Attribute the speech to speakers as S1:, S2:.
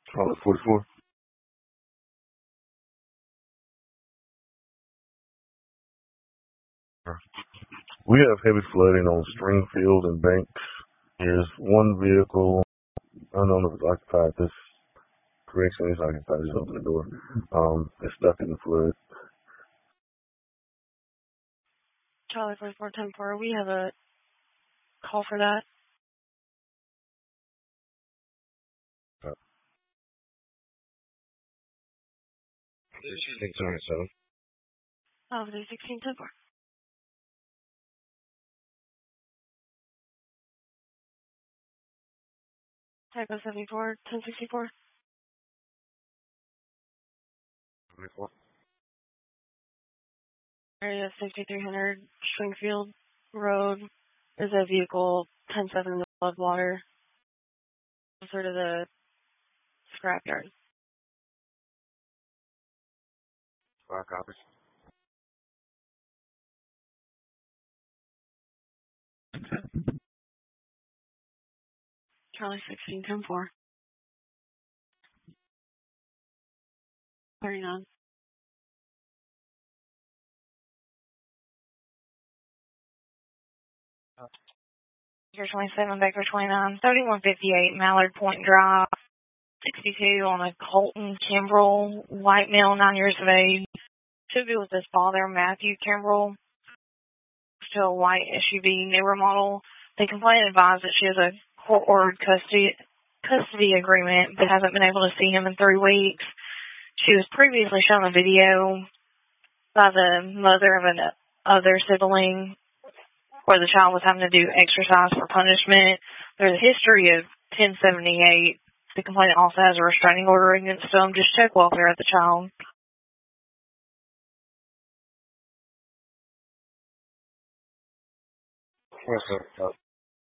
S1: Charlotte 44. We have heavy flooding on Stringfield and Banks. There's one vehicle, I don't know if it's occupied. This correction is occupied. Just open the door. It's stuck in the flood.
S2: Charlie 4410-4, we have a call for that. Oh, 1610-4. Typo 74, 1064.
S1: 74.
S2: Area 6300 Stringfield Road. Is a vehicle 10-7 in the floodwater. Sort of the scrapyard.
S1: 5 copies.
S2: Charlie 1610-4. 39. Baker 27, Baker 29, 3158 Mallard Point Drive, 62 on a Colton Kimbrell, white male, 9 years of age. Should be with his father, Matthew Kimbrell. Still a white SUV, newer model. The complainant advised that she has a court-ordered custody agreement, but hasn't been able to see him in 3 weeks. She was previously shown a video by the mother of an other sibling where the child was having to do exercise for punishment. There's a history of 1078. The complainant also has a restraining order against them. Just check welfare of the child.
S1: Yes, sir.